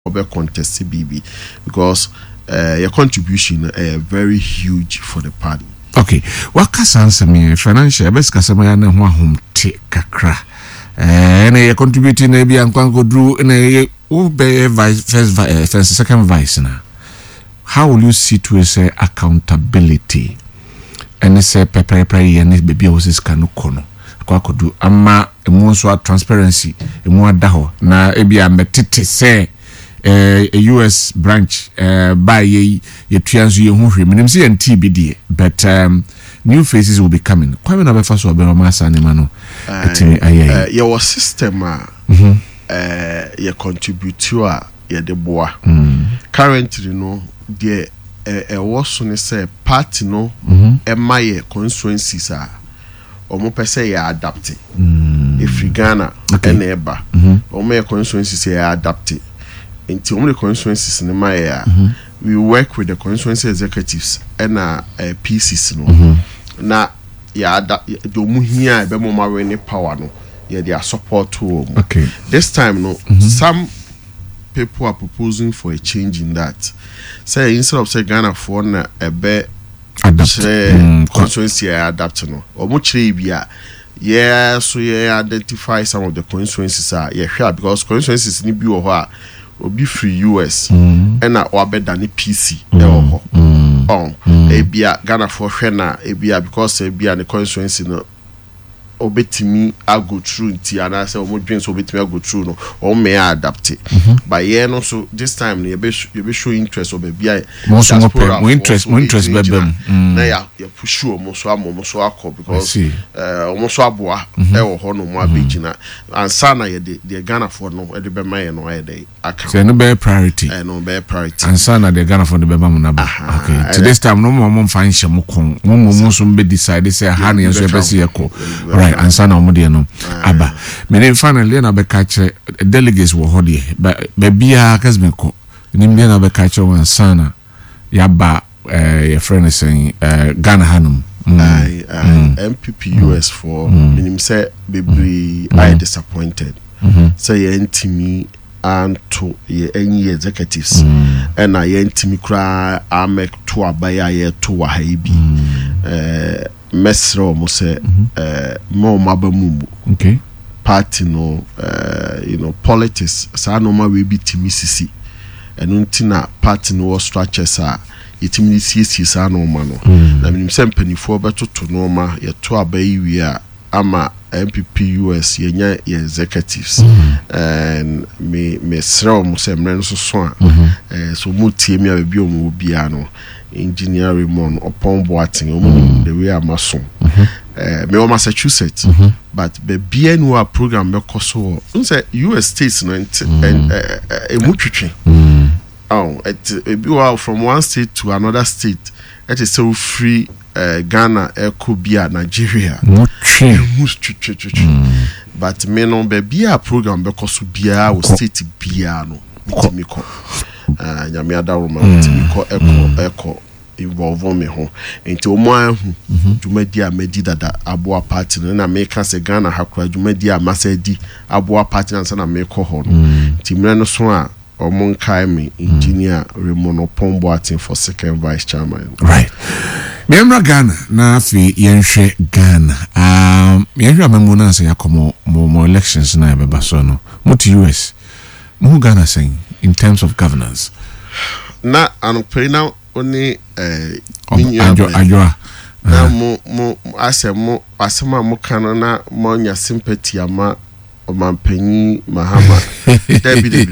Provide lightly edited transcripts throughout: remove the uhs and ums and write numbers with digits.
obe contest BB because your contribution very huge for the party. Okay, what can me financial best customer na ho ahom te kakra. Na you contributing na bia nkwan go drew na you be first second vice na. How will you see to say accountability? And say prepare yen baby houses kanu kono. Kwakodu ama emu so transparency emu adaho na ebia metete say a US branch by ye tuanzu ye hu hwe menim say NTBD but new faces will be coming. Kwame na be fa so obema sa ne ma no etimi aye your system ye contribute to ye de boa currently no there was ne say party no my constituencies are omo pese ya adapt if Ghana and eba omo constituencies ya adapt until omo constituencies ne my we work with the constituency executives and PCs no na ya do mu hia be mo ma we power no ya their support to okay this time no some people are proposing for a change in that. Say instead of say Ghana for na ebe constituency adapt no. Omo chire bia yeah so yeah identify some of the constituencies are yeah sure because constituencies ni bi wo ho a obi free US and na obeda ni PC e wo ho. Ebia Ghana for hwe na ebia because ebia the constituency no obetimi go through nti ana say omo dwen so obetimi go through no o me adapt but yeah no so this time you be show interest obe bia mo interest bebem na ya push omo so akọ because omo so aboa e wo ho no mo abegina ansa na ye the Ghana for no e de be man no e de aka say no be priority no be priority ansa na the Ghana for the be ba mo na ba okay to this time no mo fa nhye mo kon mo so be decide say ha na so e be se yeko right and son of Modiano Abba. Many finally na be catch delegates were hodie, but bebia Casmico, Nimbiana be catch one sana Yaba your friend is saying Ghana Hanum. MPP US for him say baby I disappointed. Say me and to any executives and I me cry I make to abaya to wahabi mesro mo say mo mabamumu okay party no politics sa no ma we bi timi sisi eno ntina party no structures a yetimi sisi sa no ma no na minim se mpanifo betoto no ma ye to abayi wi a ama MPP US yenya ye executives and me sro mo say mre no so so mo tie mi a bi o mo bia no engineer Raymond upon boating the way Amason me o Massachusetts but be BNU program be koso say US states no and emutwetwe it from one state to another state it is so free Ghana Ekobia Nigeria but me no be bia program be koso bia o state bia no mitimi nyame adawo ma mitimi ko eko involve me ho enti omo ahu dwumadi a medi dada aboa party na make say Ghana hakura dwumadi a masedi aboa party na na make ho no enti mre no so a omo nkai me engineer Remono Pombo atin for second vice chairman right memra Ghana na afi yenhwe Ghana yenhwe amemu na say yakomo mo elections na beba so no mo to US mo Ghana saying in terms of governance na anopre na oni ajoa na mo asema mo kana na mo nya sympathy ama omampanyi Mahama David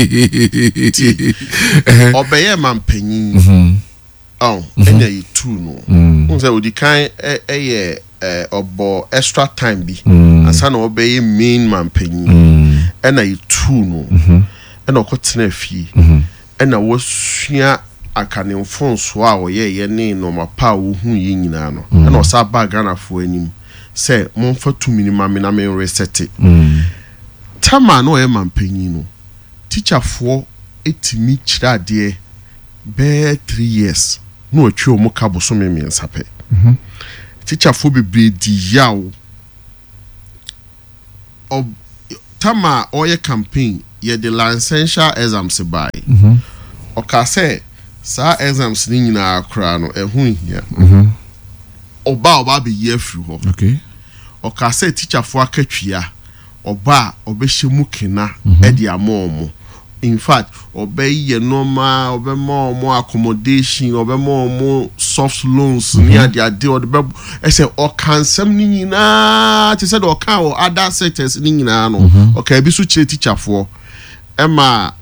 obeye mampanyi enya yitu no nse odi kan eye obo extra time bi asa na obeye main mampanyi ena yitu no ena okotena afie ena wosua akanemfo so a oyeye ne no mapa wo hu yi nyina no ena osa ba Ghana fo anim say monfa tu minimum na me reset tama no e mampanyi no teacher fo etimi kira de be 3 years no atwe o muka boso me miensape teacher fo bebre di yawo tama oye campaign ye the licensure exams by oka say sa exams ni nyina akra no ehun hia oba be ye free ho okay oka say teacher fo akatwia oba obehye kena e de amomo. In fact, obey your normal, obey more accommodation, obey more soft loans near the idea or the Bible. I say, or can some nina, she said, or can or other sectors nina, no, okay, be so teacher for Emma,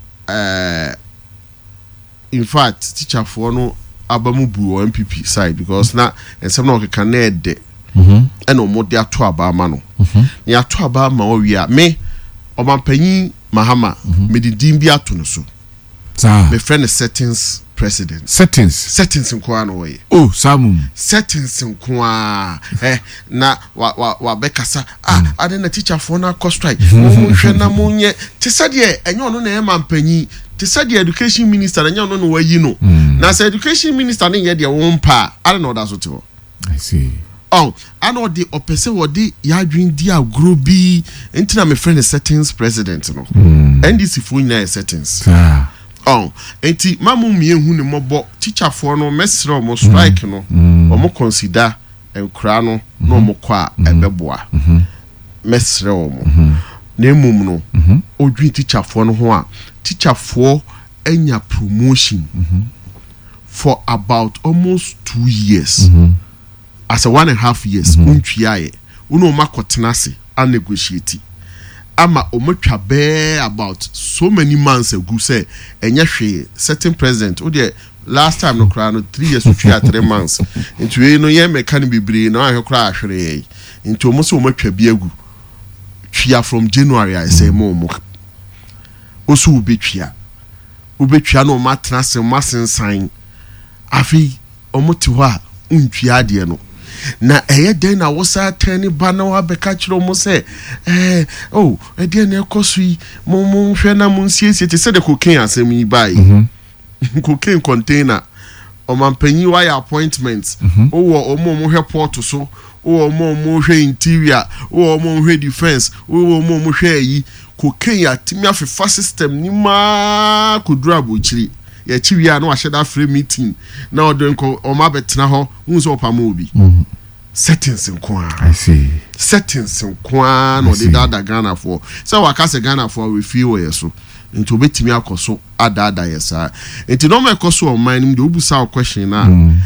in fact, teacher for no Abamubu or MPP side because now and some no can add de and no more there to Abamano. Near to Abama, we are me or my penny. Mahama, me di dimbi ato no so. Sa. Me friend is settings president. Settings in kwa no way. Oh, samum. Settings in kwa. Na wa bekasa. Ade na teacher for na cost strike. Mo hwe na monye. Te said ye enyo no na e mampanyi. Te said the education minister enyo no no wayi no. Na say education minister ne ye de won pa. I don't know that's what you. I see. Oh, I know the opposite what the yadwin dia grobi into my friend the settings president no. NDC for na settings. Oh, enti mamu mi ehu ne mobo teacher for no mesro mo strike no. Omo consider enkra no no mo kwa ebeboa. Mesro mo. Na emum no. Odwin teacher for no ho a teacher for enya promotion for about almost 2 years. As a 1.5 years, untwiaye, uno makotenase and negotiate. Ama omotwa be about so many months ago say enya hwe certain president o de last time no kra no 3 years utwia 3 months. Into we no ye meka no bibre no ahwekra ahwere. Into omo so omotwa bi agu. Twia from January I say mo. Oso ubetwia. Ubetwia no matenase masensan. Afi omoti ho a untwia de no. Na den na wosa tani ba na wa beka kiro mo se oh den na ekosui mo hwe na mo nsiesie te se de cocaine asem yi bai cocaine container o mampanyi wa appointments o wo mo hwe port so o mo hwe interior o mo hwe defense o mo hwe yi cocaine atimi afefa system ni ma kodura bochiri ya chiwia no ahye da free meeting na odenko o ma betena ho unso opama obi settings nkwa I see settings nkwa no de dada Ghana for so wakase Ghana for we feel yeso nti obetimi akoso adada yesa nti no me koso o man nim de obusa question na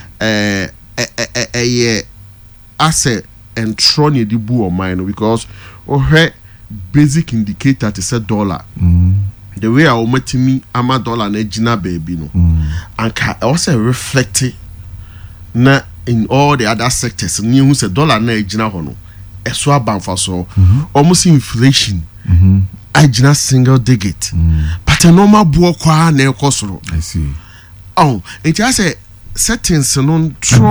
ase entro ne di bu o man because o hwe basic indicator to say dollar the way our matimi ama dollar na gina baby no anka also reflect na in all the other sectors ni hu say dollar na gina ho no eso abanfa so almost inflation agina single digit but a normal bo kwa na ekosoro I see oh it just say settings no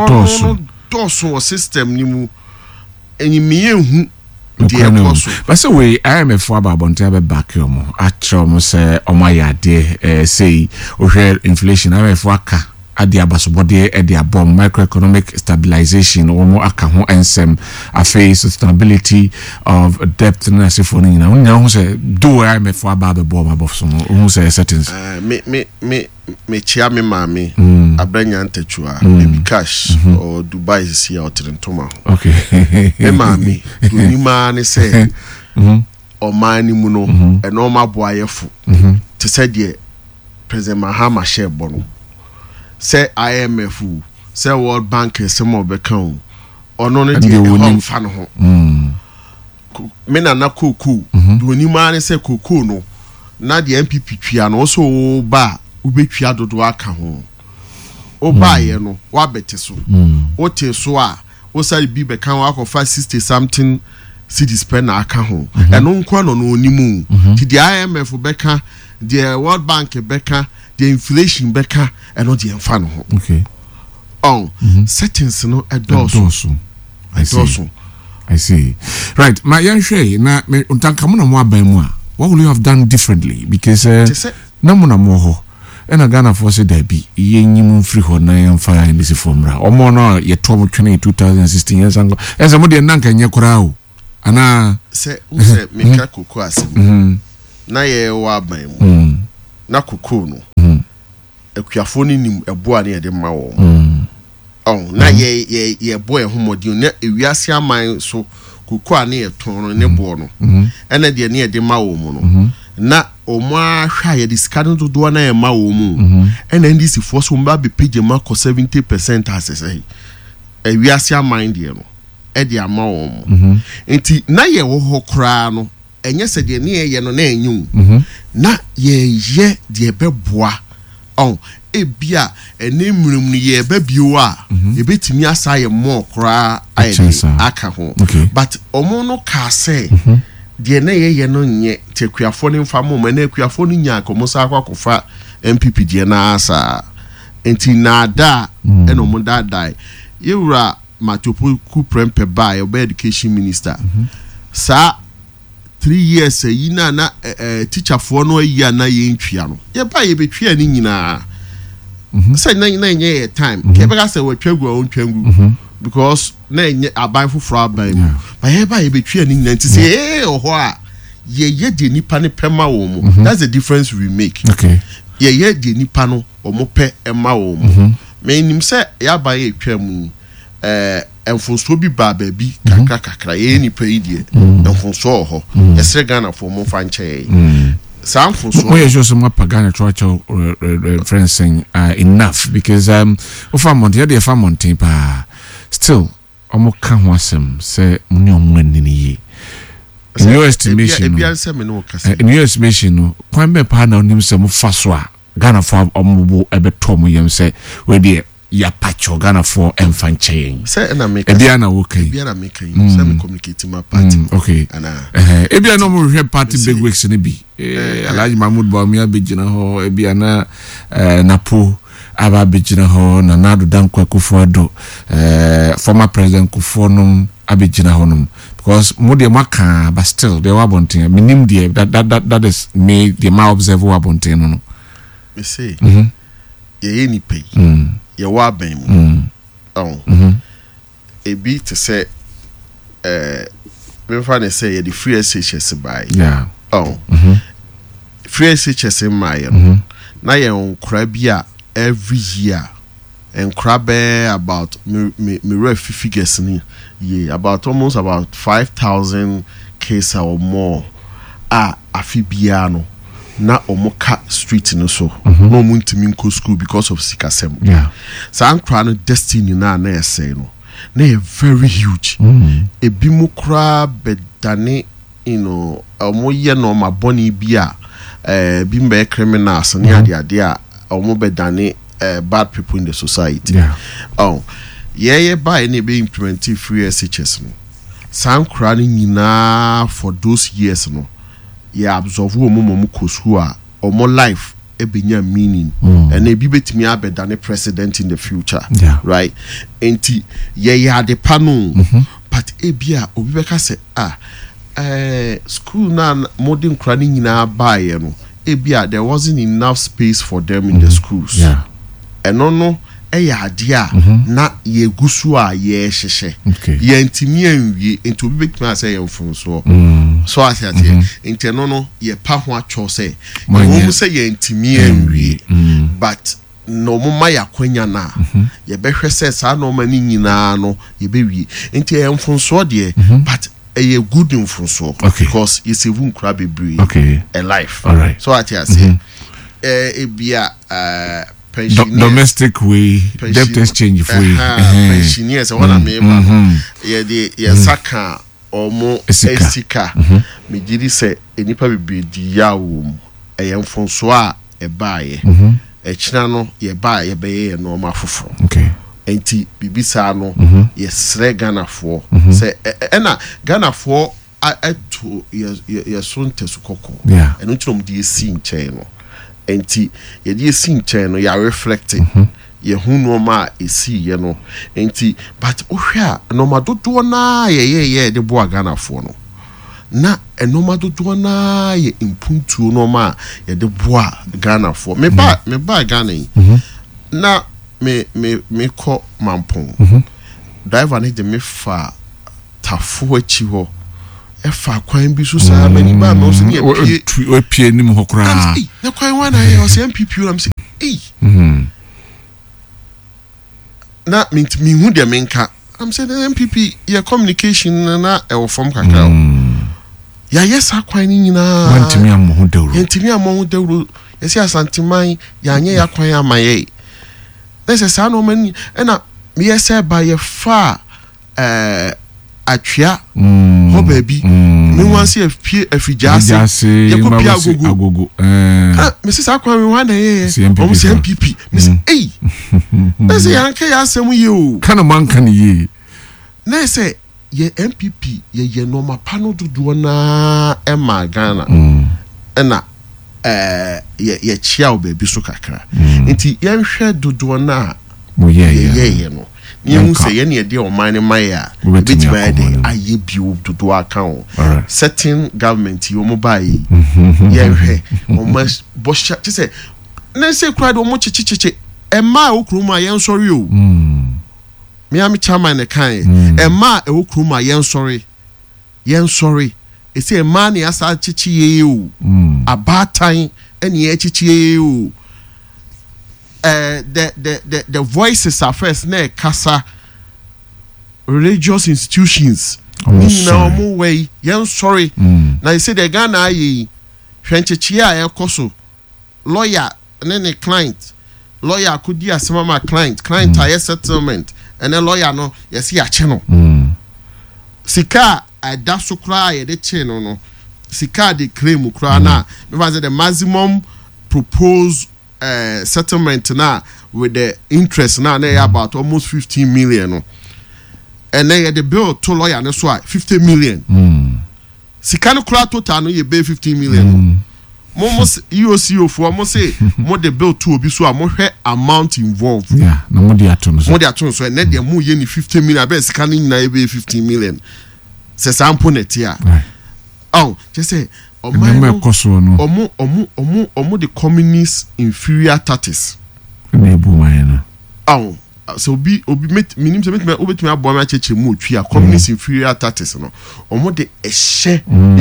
doso system ni mu enyi hu but so we IMF for about bonte back yomo atro say omayade say o inflation IMF waka ade abasobode e de abom microeconomic stabilization or more aka ho ensem aface sustainability of debt na se for ni na who say do IMF for about bom above so who say settings me chia me mami abranya ntachua baby cash or Dubai is here or Trentoma okay me mami ni ma ne say o mani mu no e normal boyefo to say the President Mahama share bono say IMF say World Bank some of become ono ne dey home fan ho me na koku do ni ma ne say koku no na the MPP twia no so ba ubetwia dodo aka ho oba ye no wa bete so o te so a o sai bi be kan wa ko 60 something cities per na aka ho eno nkwa no no onimu ti the IMF beka the World Bank beka the inflation beka eno the enfa no ho okay oh settings no edoso I see right my young shay na untanka mo na mo aban mu a what would you have done differently because na mo na mo ho ena Ghana for say there be yenyim free ho na yan fire in this formula omo no ye to mo twene 2016 years ago esa mo de nanka nye kora o ana se me ka koku asem na ye wa ban mu na kokoo no akuafo ni nim eboa na ye de ma wo na ye boy homodin na ewiase aman so kokoo a na ye ton ne bo no ena de na ye de ma wo mu no na omo ahwa ye diskado do na ye ma wo mu ena ndisi force mba be page ma ko 70% asese ewiase aman de no e de ama wo mu enti na ye wo ho kra no enye se de ne ye no na enyu na ye de beboa ebia ene mmurum ni ye babio a ebetimi asa ye mo kra aka ho but omo no ka say de na ye no nye tekuafo ne mfa mo na ekuafo no nya akomo sa akwakofa MPP de na asa enti na da eno mo da dai yewura matopo ku prempe ba your education minister sa 3 years yi na teacher for no yi na ye ntwia no ye ba ye betwia ni nyina say na nye time ke be ka say we twagu on twangu because na nye aban foforo aban mu ba ye ba ye betwia ni nyina nti say ho a ye de nipa ne pema wo mu that's the difference we make okay ye de nipa no o mo pe ema wo mu me nim say ya ba ye twa mu enfonso bi ba bi kakra ye nipa yi de enfonso ho yesre Ghana for mo fanche samfonso mo ye just mo pagana church friends saying enough because ofamont ye de famont pa still omo ka ho asem say muni omo anini ye in your estimation no kwan be pa na onim se mo faso a Ghana for omo ebeto mo yem say we de ya pacho Ghana for enfanche say na make ebia na okay ebia na make say me communicate my party okay ana ebia no mo hwe party big weeks ni bi Alhaji Mahmoud Bawumia bejina ho ebia na napo aba bejina ho na Nadu Dankwa Akufo-Addo former president Akufo-Addo abejina ho num because mo de maka but still they were bonting minim de that is me the ma observe wa bonting no me say ye ni pay ye wa ban mu ebi to say me fa ne say ye the free SHS buy yeah free SHS in my na ye onkra bia every year and crab about me ref figures ni ye about almost about 5,000 case or more afibiano na omoka street no so no muntimi nko school because of sikasem yeah san kra no destiny na say no na very huge ebi mu kra bedane omo ye no ma boni bia bi mbe criminals ni ade a omo bedane bad people in the society yeah by any be implement free SHS no san kra ni nyina for those years no ya absorb omo kosu a omo life ebenya meaning and e bi betimi abedane president in the future right enti ye ade pano but ebia obi beka say school na modern kra ni nyina bae no ebia there wasn't enough space for them in the schools no ade na ye gusu a ye hyehe ye ntimi anwie enti obi betimi say ye mfonso so asiate enti no ye pa ho atwo say wo say ye ntimi anwie but no mama yakwanya na ye behwe say sa no mani nyina no ye bewie enti ye mfonso de but a good mfonso because you see won kra bebre a life all right so asiate ebia domestic way debt exchange way pensioners wana me ye de ye saka omo esika me giri se enipa bebe di yawo mfonso a baaye echina no ye baaye ye beye no ma foforo okay enti bibisa no ye sre Ghana for se na Ghana for eto ye so ntesu kokko eno ntinom di esi nche no enti ye di esi nche no ya reflect ye hunu ma esi ye no enti but ohwa no madodo na ye de bo Ghana for no na enoma dodo na ye impuntu no ma ye de bo Ghana for me ba Ghana na me ko mampon driver ne de me fa tafo achi ho efa kwan bi so saa mani ba ma so ne pie nim ho kra na kwan wana ye o se MPP am say na me hu de menka am say the MPP your communication na e wo form kakra ya yes akwan ni nyina wantimi amho dawro yentimi amho dawro yesi asanteman ya anye ya kwan amaye na se sa no mani na me yesa ba ye fa atwea ho baby me wan se afijase ye ko pia agogo me se sa kwa me wan na ye o se MPP me se na se yanke ya asem ye o kana man kan ye na se ye MPP ye normal pano dodo na e ma Ghana na ye chia o baby so kakra nti ye hwe dodo na mo ye no you say any day on mine maya bit bad aye bio to account certain government you mobile yeah o must bosha ti say na say crowd o mo chichichichi e ma okruma yen sorry o me am chairman e kan e ma e okruma yen sorry e say e ma ne asa chichi ye o abatan ene e chichi ye o the voices are first na kasa religious institutions na omo way yen sorry na you say the Ghana yi hwenchechi a ekoso lawyer ne client lawyer could di asema ma client aye settlement and then lawyer no yes ya che no sika ada so kra ye de che no sika de claim kra na me say the maximum proposed settlement now with the interest now about almost 15 million no. And then the bill to lawyer no so 50 million sika no kura total no ye be 15 million Momos EOCO for mo say mo the bill to obi so mo hwe amount involved na mo dey aton so and then mo ye ni 50 million be sika no na be 15 million se sample net ya oh just say omo the communist inferior tactics na ebu mayena oh so obi minim se metme obetumi abo ma cheche mu otwi communist inferior tactics no omo de ehye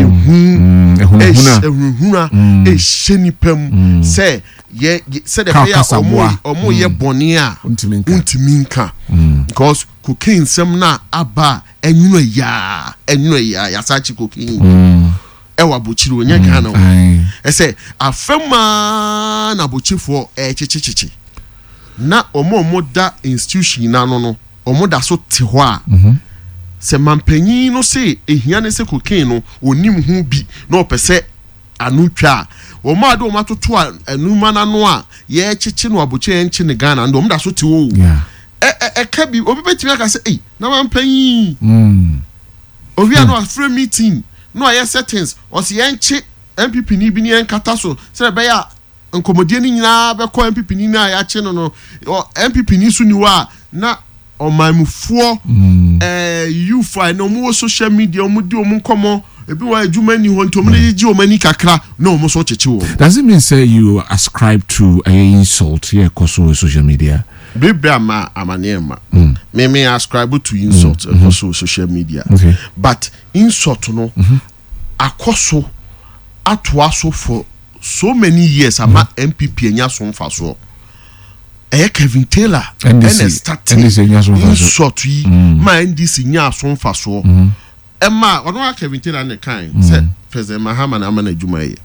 ehuna ehye nipam se ye se the player omo ye boni a untiminka because cocaine sem na aba enwunu ya sachi cocaine ewa bochiri onye Ghana o say afema na bochifo chichichichi na omo da institution na no omo da so te ho a se mampanyin no say ehia ne se cocaine no onim hu bi na opese anu twa omo ade omo atoto anuma na no a ye chichi no aboche enchi ne Ghana ndo omo da so te wo ka bi obi betimi aka say na mampanyin obi ano afre meeting no aye settings o se enchi MPP ni bi ni enkata so se be ya nkomodie ni nyina be ko MPP ni na ya che no MPP ni su ni wa na omamufuo youth no mo social media mo di o mo nkomo ebi wa adwuma ni ho ntom ne gi o mani kakra no mo so cheche wo. Does it mean say you ascribe to an insult here koso social media? Baby amanema me ascribe to insult koso social media but insult no akoso atwaso for so many years ama MPP enya so mfa so Kevin Taylor and starting insult yi ma NDC nya so mfa so Emma ono Kevin Taylor ne kan say President Mahama na ama na adwuma ye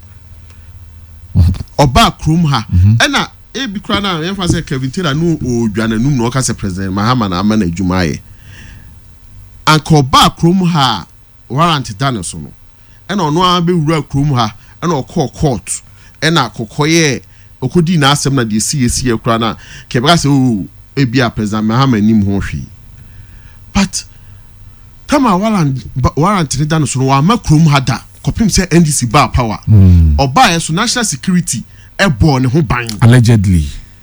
oba krum ha na ebi kra na emfa say Kevin Taylor no odwa na num no ka say President Mahama na ama na adwuma ye anko ba krum ha warrant dane so no na ono a be wura krum ha na okọ court na kokoye okodi na asem na de CAC ekura na kebra se o ebia President Mahama nim ho hwe but tama warrant ne dane so no wa makrum hada kopim se NDC ba power oba ye so national security ebo ne ho ban allegedly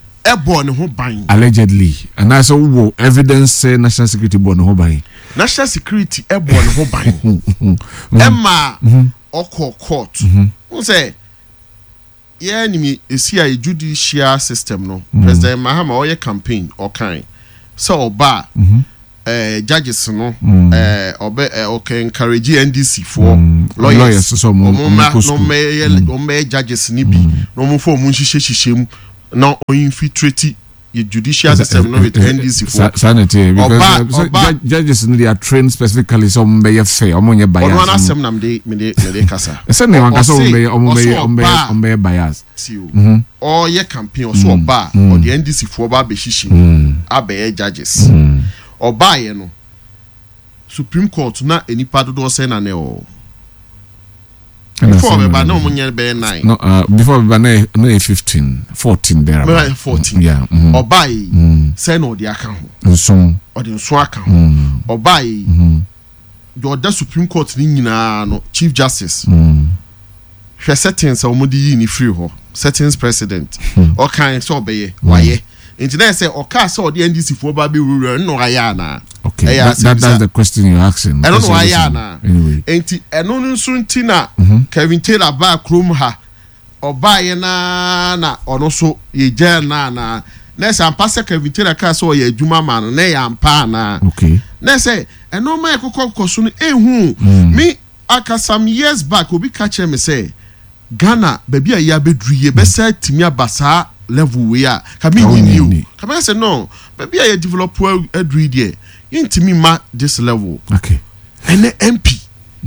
and I say wo evidence say national security bo ne ho ban ebo ne ho ban emma okọ court who say yeah ni esi a judicial system no President Mahama oye campaign or kind so oba judges no okay encourage NDC for lawyers so mo judges ni bi no mo for mo hihye na infiltrate the judicial system no with NDC for sanity because judges they are trained specifically so be fair omonye bias ono na sem na me kasa ese ne wanka so be bias or ye campaign or so oba or the NDC for ba be hihye abe judges oba ye no Supreme Court na enipa dodo say na ne o before we ba na omunye be 9 no before we ba na 15 14 there about 14 yeah oba yi say no de aka ho nson o de nso aka ho oba yi the Supreme Court ni nyina no Chief Justice hwe settings a omudi yi ni free ho settings president o kan so obeye waye nti na say o ka say o de NDC for ba be rule no aya na okay that's the question you're asking I don't know aya na nti eno nso nti na Kevin Taylor ba krom ha oba ye na ono so ye jan na say ampa say Kevin Taylor ka say o ye adwuma ma no na ya ampa na okay na say eno ma ekokọ so no ehu me aka some years back obi catch me say Ghana baby a ya bedru ye be say timi abasa level we are kabi you kabi say no baby a develop adru there intimi ma this level okay ene MP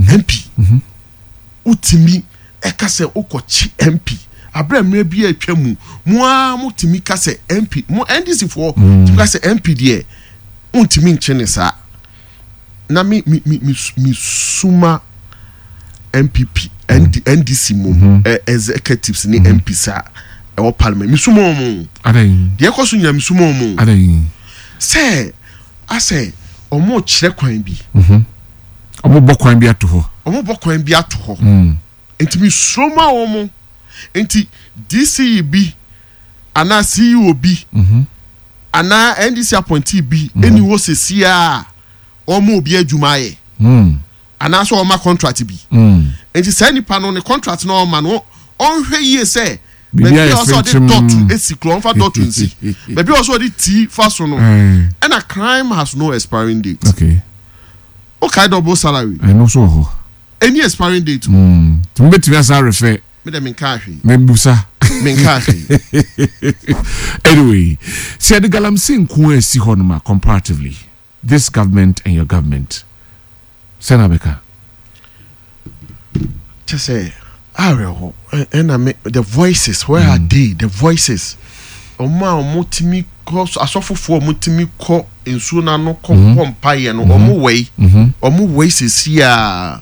utimi eka say okochi MP abra mre bi atwa mu moa mutimi ka say MP mo NDC for ka say MP there untimi nchene sa na mi suma MPP NDC mo executives ni MP sa e wo parliament mi suma mo adan de ekoso nya mi suma mo adan say ase omo kire kwan bi omo bokwan bi ato ho enti mi suma omo enti DC bi ana CEO bi ana NDC appointee bi eni wo sesia omo obi adwumaye ana so oma contract bi enti say nipa no ne contract no ma no onhwe yie say maybe also the doctor esiklo for doctor nsi maybe also the T faso no and a crime has no expiring date okay double salary I know so any expiring date to bet me as I refer me dem nka hwe me busa me nka hwe anyway see the galamsey nko esi honoma comparatively this government and your government Senabeka just say areho and the voices where are they the voices oma omotimi ko asofofo omotimi ko ensu na no ko pompa ye no omo wei sesia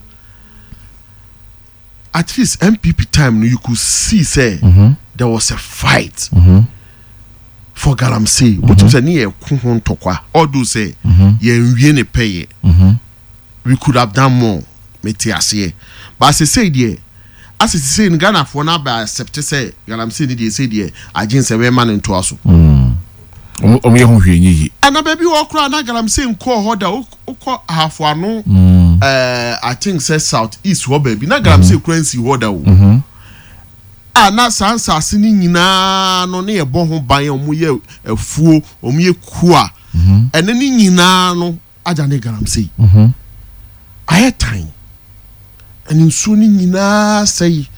at least MPP time no you could see say there was a fight for galamsey which was near kuhun tokwa all do say ye nwie ne peye we could have done more metiase but as I say there as I say in Ghana for now by accept say galamsey dey say there agin say we man into aso omo ye ho hwenyi ana baby wo kra na galamsey nko hoda ukọ ahafo ano I think say south east wo baby na galamsey kransi hoda wo ana sansase ni nyina no ne ye bo ho ban omo ye afuo omo ye kua ene ni nyina no aja ne galamsey I time and in suni nyina say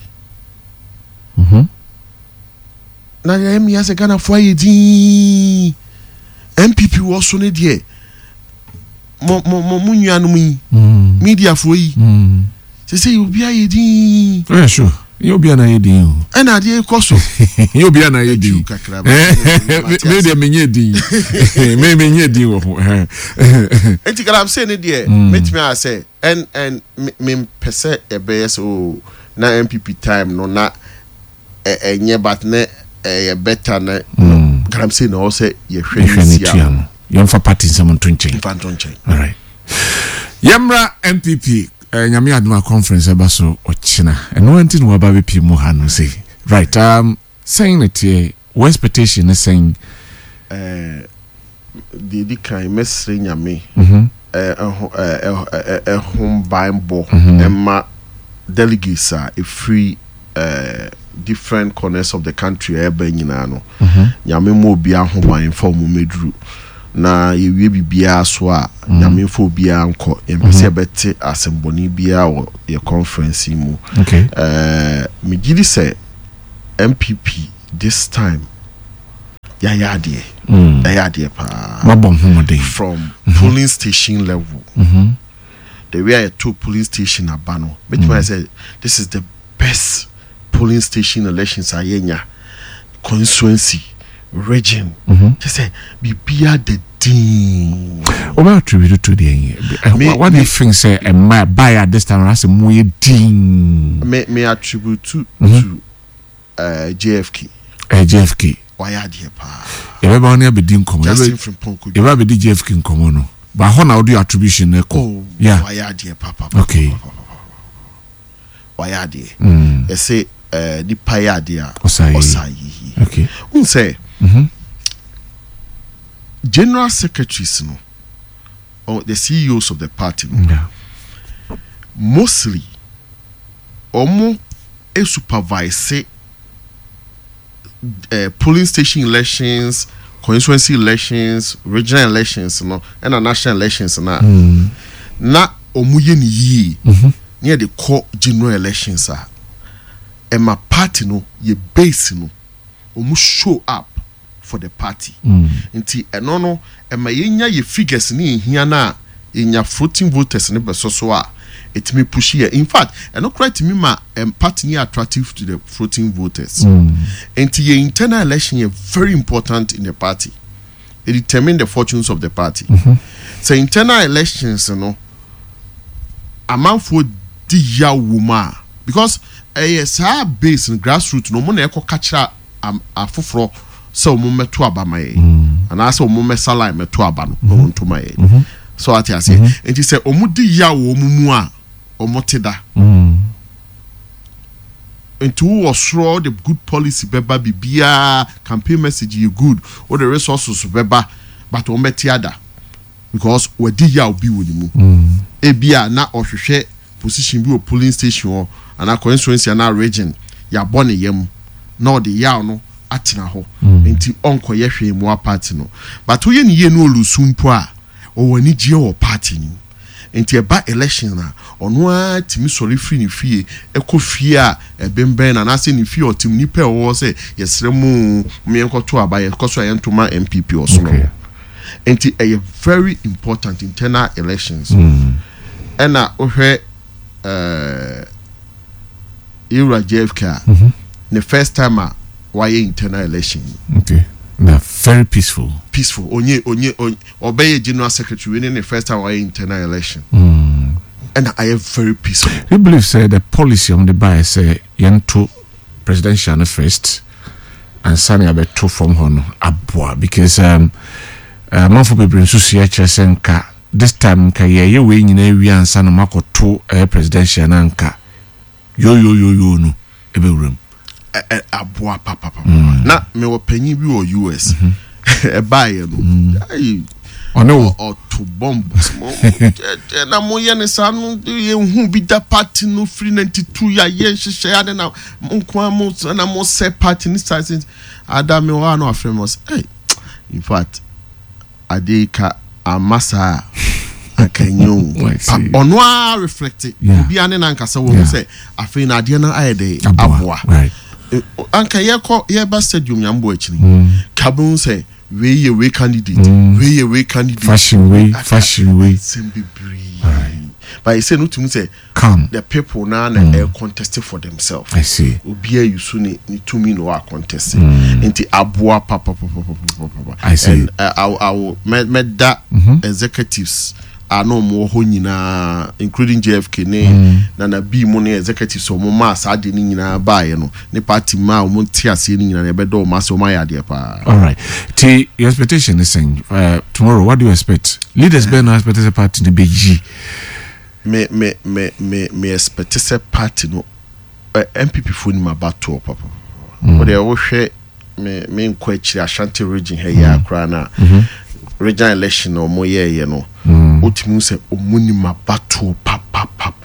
na yemi as a Ghana for yedi MPP wo so ne de mo nuanu mi media for yi say obi ayedi sure you be na yedi o na de koso you be na yedi me de menye din me menye din wo enti kala am say ne de metimi a say and me pese ebe so na MPP time no na enye but na better na kala am say no say ye hwene you for party some tonchen all right yamra MPP nyame aduma conference eba so ochina eno anti no aba bepi mu ha no say right saying it here what expectation is saying the kind mesre nyame home Bible emma delegates are a free different corners of the country eba nyina no nyame mo bia ho ban for mu medru na yewie bibia so a na memfo bia anko empese bete asemboni bia o ye conference mu okay me gidi say MPP this time yayade pa mabom homode from polling station level the way I took polling station abano which I said this is the best polling station elections ayenya constituency region just say bibia the team what attribute to the what do you think say my buyer this time as a more team me attribute to JFK why are there pa everybody be din komo Justin from Ponku everybody be JFK komo no but how now do you attribution echo yeah why are there papa okay why are there they say the paya there Osayi okay say general secretaries no or the CEOs of the party yeah mostly omo e supervise polling station elections, constituency elections, regional elections no and national elections na omuye ni yi near the core general elections are and my party no ye base no omu show up for the party nti eno no e ma yenya ye figures ni hia na enya floating voters ne beso so a it me push here in fact and not quite me ma party attractive to the floating voters nti ye internal election is very important in the party. It determine the fortunes of the party. So internal elections no amount for the ya woman because yes our base in grassroots no money eko catch afofro so mo meto abama ye and also mo mesala meto abano no to my so ati ase enti say omudi ya wo mumu a omotida into was raw the good policy beba bibia campaign message you good or the resources beba but ometiada because we di ya obi wonimu ebia na ohwehwe position bi o polling station or and a constituency na region ya bone yam na the ya no atena ho enti onko ye hwe mu party no but we ni ye no olusunpo a o wani gie o party ni enti eba election na ono a timi sori free ni fie eko fie a ebemben na na se ni fie o tim ni pe o se yesre mu me enkoto abaye koso ayentoma MPP oso no enti a very important internal elections and na ohwe Ira JFK the first time why internal election okay na very peaceful onye obey general secretary winning the first time why internal election and I am very peaceful. You believe say the policy on the buy say yento presidential first and sani abeto from hono aboa because man for people nso sia chesenka this time ka ye we nyina wi ansa no makoto presidential na nka yo no ebewuram aboa papa na me wo panyi bi wo US e buy no ai ono o to bomb na mo ye ne sanu ye hu bi da party no free 92 ya ye hihye ya na nko mo na mo se party ni start ada me wa no famous in fact adeka amasa akanyo ono a reflect obi ane na nkasa wo say afi na ade na ayede aboa anka ye ba stadium nyambo akini kabun say we candidate fashion way simply but I say no to me say come the people now contesting for themselves. I see obia you so ni to me no are contesting into aboa papa I see and I will met that executives are no more nyina including JFK na bi mo ne executives so mo ma sa de ni nyina ba ye no ne party ma mo tiase ni nyina ne be do ma so ma ya de pa. All right, your expectation is saying tomorrow what do you expect? Leaders be no expect a party to be G. Me expect a party no MPP for ni ma battle papa but they wo hwe me nkwachi Ashanti region he ya kra na regional election no mo ye no otimu se omuni ma battle papa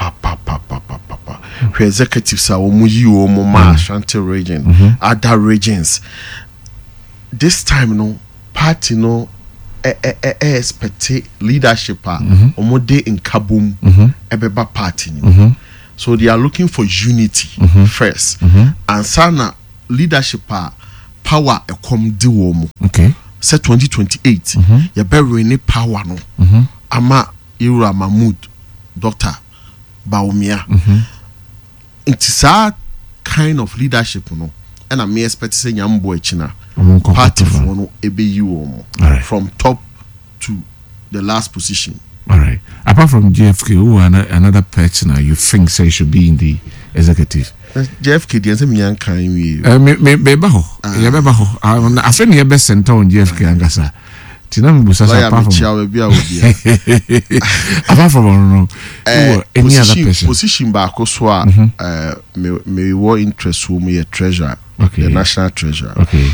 where executives are omuyi o mo ma Ashanti region other regions this time no party no expect leadership omode in kabum ebeba party so they are looking for unity first and sana leadership power ekom di wo mu okay say 2028 you better any power no ama Ira Mahmoud Dr. Bawumia it is that kind of leadership no and I may expect say nyambo echina party for no ebe from top to the last position. All right. Apart from JFK, who another person you think say should be in the executive? JFK, the answer me yan kan we. Me ba ho. Ya be ba ho. I think you best center on JFK angasa. Tina mbusa sa apart from any other person. Position ba ko so a me war interest who me treasurer. Okay. The national treasurer. Okay.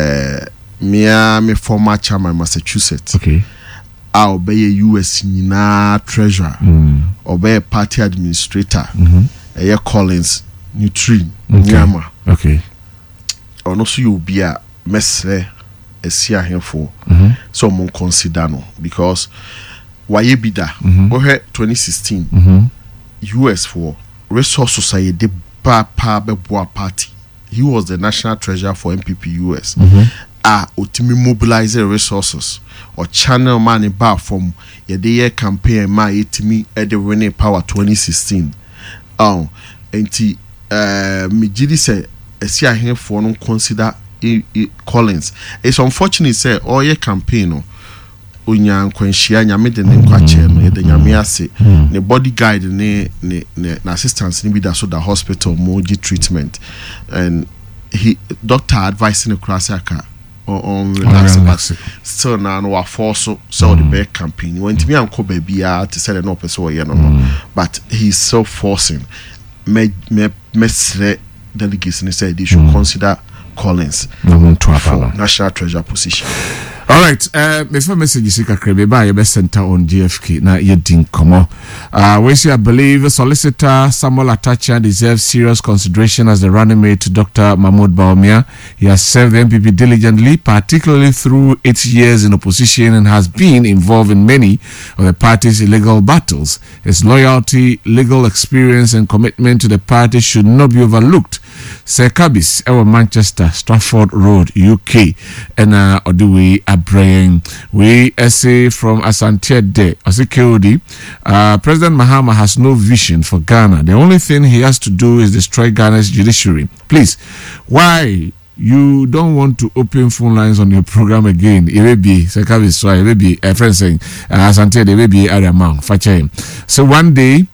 Me former chairman Massachusetts. Okay. I'll be a US nyina treasurer. Or be a party administrator. Collins Nutrien. Nyama. Okay. Or no so you be a mesre esia here for so mon consider no because why be that 2016 US for resource society pa be boa party. He was the national treasurer for MPP US. Ultimately mobilize resources or channel money back from your day campaign my etimi at the winning power 2016. And me jidi say esia here for no consider Collins. It's unfortunate say all your campaign no onya nkwanhia nyame de ne nkwache no de nyame ase ne bodyguard ne assistance ni bi da so da hospital moji treatment and he doctor advising the classica on relax still now no force so the back campaign when to me anko baby to say no person we no but he's so forcing me delegates and said they should consider Collins for national treasurer position. All right, before messages Krebe by your best center on GFK na yedin komo. We say I believe solicitor Samuel Atacha deserves serious consideration as the running mate to Dr. Mahmoud Bawumia. He has served the MPP diligently, particularly through 8 years in opposition, and has been involved in many of the party's illegal battles. His loyalty, legal experience, and commitment to the party should not be overlooked. Sir Kabis, our Manchester, Stratford Road, UK, and Oduwe Abraham. We essay from Asante De Osikodi. President Mahama has no vision for Ghana. The only thing he has to do is destroy Ghana's judiciary. Please, why you don't want to open phone lines on your program again? It may be Sir Kabis, so it may be a friend saying Asante De, maybe Ariamang, Fache. So one day,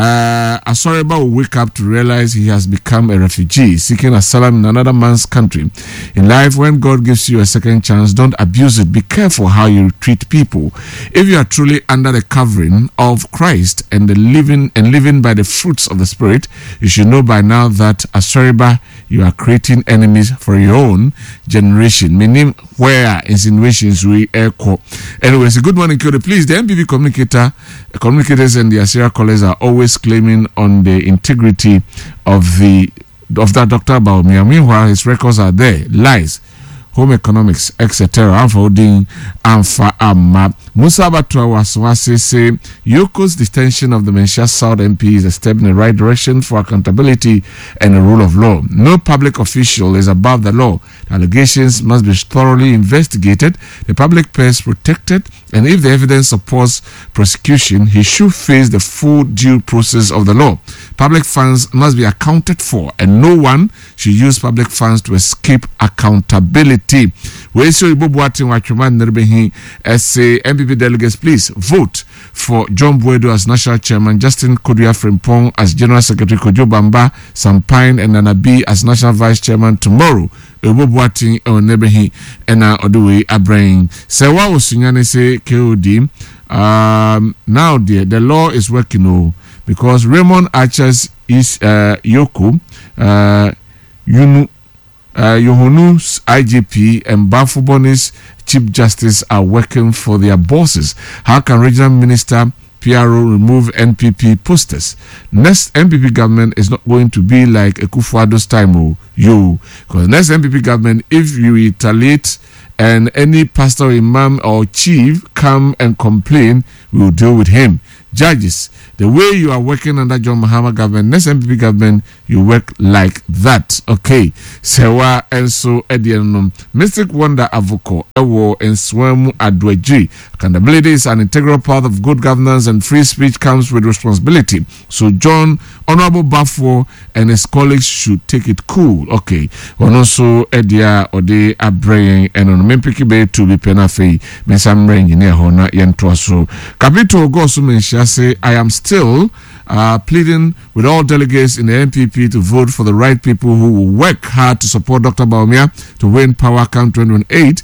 Asoriba will wake up to realize he has become a refugee seeking asylum in another man's country. In life, when God gives you a second chance, don't abuse it. Be careful how you treat people. If you are truly under the covering of Christ and living by the fruits of the Spirit, you should know by now that Asoriba, you are creating enemies for your own generation. Meaning, where insinuations we echo. Anyways, good morning, Kyoto. Please, the MPP communicators and the Assyria callers are always claiming on the integrity of that Dr. Bawumia. Meanwhile, his records are there. Lies, home economics, etc. Unfolding Amfa Amma. Musa Batua Waswasi say Yoko's detention of the Menchia South MP is a step in the right direction for accountability and the rule of law. No public official is above the law. The allegations must be thoroughly investigated, the public purse protected, and if the evidence supports prosecution, he should face the full due process of the law. Public funds must be accounted for, and no one should use public funds to escape accountability. We say Ibobuatin Wachuman Nerbehi say MPP delegates, please vote for John Buedo as national chairman, Justin Kodua Frimpong as general secretary, Kojo Bamba Sampine and Nanabi as national vice chairman tomorrow. Ibobuatin Nerbehi and Oduwe Abraham. Say what was Sunyane say KOD. Now the law is working because Raymond Archers is Yoko Yohunu's IGP and Bafuboni's Chief Justice are working for their bosses. How can Regional Minister PRO remove NPP posters? Next NPP government is not going to be like Akufo-Addo's time, because next NPP government, if you retaliate and any pastor, imam, or chief come and complain, we will deal with him. Judges, the way you are working under John Mahama government, next MPP government, you work like that. Okay. Sewa Enso Edianum, Mystic Wonder Avoko, Ewo and Swemu Adweji. Accountability is an integral part of good governance, and free speech comes with responsibility. So John, Honorable Bafo, and his colleagues should take it cool. Okay. Also Edia Ode Abraying and on Mimpiki Bay to be Penafe, Mesamre Engineer Hona Yentoso. Capito Gosu say, I am still pleading with all delegates in the NPP to vote for the right people who will work hard to support Dr. Bawumia to win power come 2028.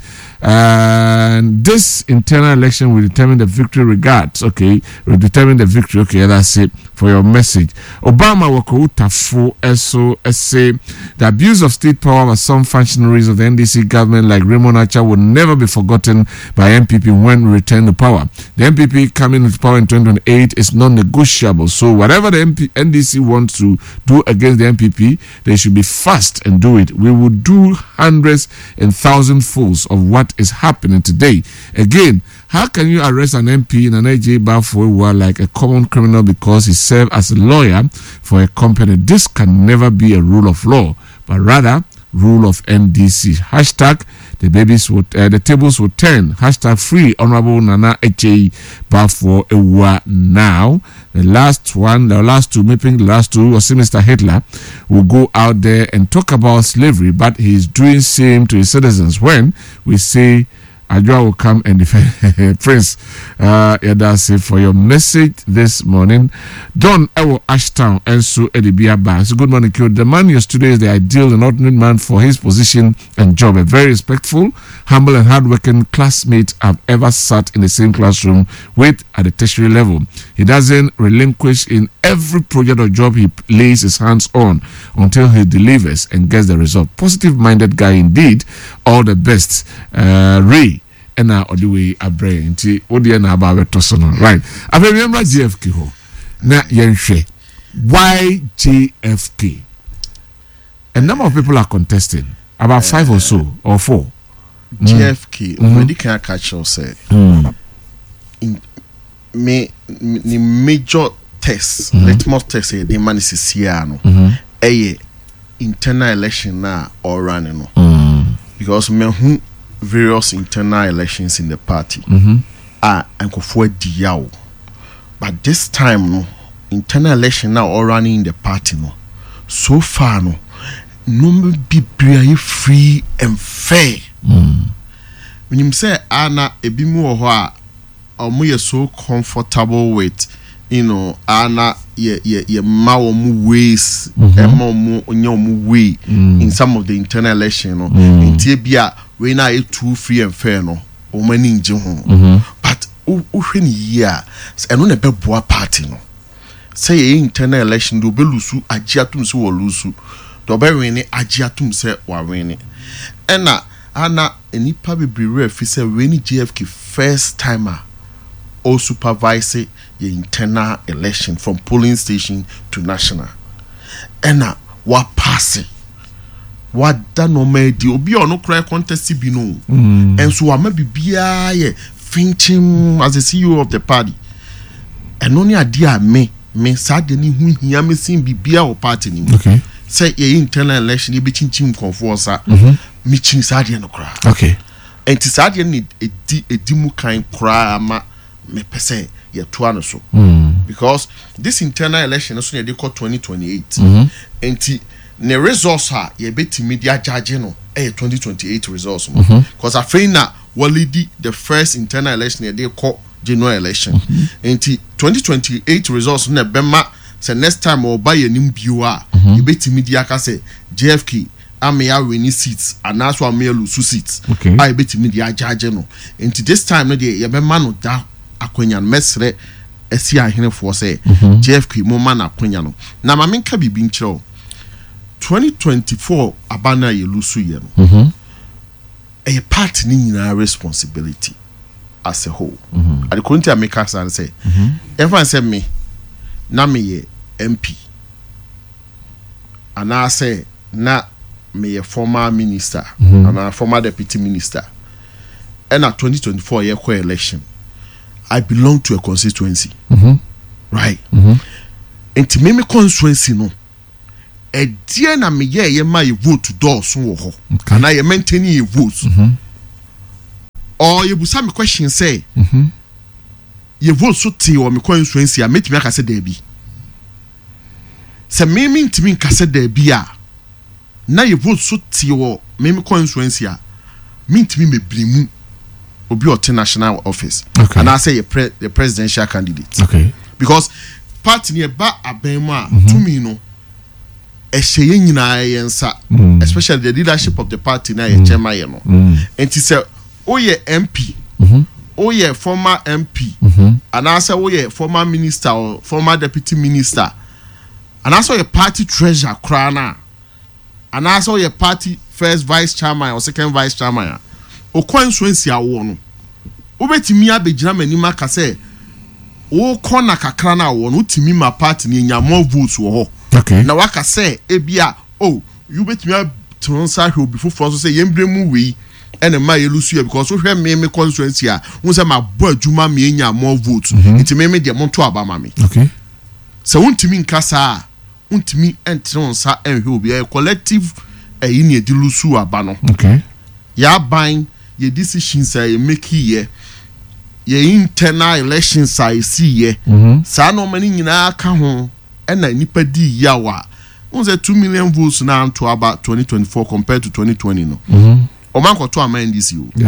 And this internal election will determine the victory regards. Okay, will determine the victory. Okay, that's it for your message. Obama Wakoutafu also say the abuse of state power by some functionaries of the NDC government like Raymond Acha will never be forgotten by NPP when we return to power. The NPP coming into power in 2028 is non-negotiable. So whatever the NDC wants to do against the NPP, they should be fast and do it. We will do hundreds and thousands folds of what is happening today. Again, how can you arrest an MP in an AJ Bafo like a common criminal because he served as a lawyer for a company? This can never be a rule of law, but rather rule of NDC. Hashtag the tables will turn. Hashtag free Honorable Nana AJ Bafo Ewa now. The last two, was Mr. Hitler will go out there and talk about slavery, but he's doing same to his citizens when we say Ajwa will come and defend Prince. That's it for your message this morning. Don Ewo Ashtown and so Edibia Bar. So good morning, Q. The man yesterday is the ideal and ordinary man for his position and job. A very respectful, humble and hardworking classmate I've ever sat in the same classroom with at the tertiary level. He doesn't relinquish in every project or job he lays his hands on until he delivers and gets the result. Positive-minded guy indeed. All the best. Ray. And now the way I bring to Odiana about Tosono. Right. I remember GFK ho. Na Yenshe. Why GFK? A number of people are contesting. About 5 or so, or 4. GFK, already can catch you say. In the major test, litmus test, the man is Siano. A internal election now or running. Because me various internal elections in the party are and go for diao. But this time no internal election now all running in the party no. So far no be very free and fair. When you say Anna ebimu oho a so comfortable with Anna ye ma ways way in some of the internal election no ntie bia we na e too free and fair no o mani nje ho but hwe ni year eno na be boa party no say ye internal election do be lusu agiatum se wo lusu do be win agiatum se wa win ena ana enipa bebre afi se we ni GFK first timer or supervise the internal election from polling station to national. Ena wa pass wa da no medi obi ono cry contest bi no. And so wa ma bibia ye finchim as the CEO of the party. And only idea me sad ni hu hia me sin bibia o party ni. Okay. Say ye internal election e be chinchim conforsa. Me chin sad no cry. Okay. And ti sad ni edi mu kan cry ama me pese ye tuano so because this internal election is so they call 2028 and the results are ye beti media judge no 2028 results because I find na walidi the first internal election they call general election and 2028 results na bema say next time or buy a new viewer ye beti media ka say JFK Amia winning seats and that's why me lose seats I beti media judge no and this time no dey ye be man da akonya mesre esi ahene fo say JFK mo man akonya no na ma menka bibi nkyerɛ 2024 abana ye lusu ye no a part ni nyina responsibility as a whole at the current America say everyone say me na me ye MP and I say na me ye former minister and a former deputy minister and at 2024 year election, I belong to a constituency. Right? And me constituency no. A dear na me ye my vote to door so and I am maintaining your votes. Or you will some question say, your vote so tea or me constituency, I met me a say there be. Say me mean to me kase there be a. Now your vote so tea or me constituency mean to me me blimu obi ote national office. Okay. And I say the presidential candidate. Okay. Because party near ba abema to me no. Especially the leadership of the party na ye chairman ye no. And he say oh ye MP, oh ye former MP, and also oh ye former minister or former deputy minister, and also your party treasurer crana, and also your party first vice chairman or second vice chairman. O constituency a wono. Obetimi abegyina manima ka say o kona kakra na wono utimi ma party ni nya more votes wo ho. Okay. Na waka say ebia oh you betimi tronsa hwe obi foforo so say yembremu we ene ma yelusu ya because so hwe me constituency a won say ma bo adwuma me nya more votes nti me de monto aba ma me. Okay. So untimi nkasa untimi entronsa enhwe obi a collective eyi ne dilusu aba no. Okay. Ya ban ye decisions are make here ye internal elections are see ye sa no many nyina ka ho na nipa di yawa won say 2 million votes now to about 2024 compared to 2020 no o man ko to amend this you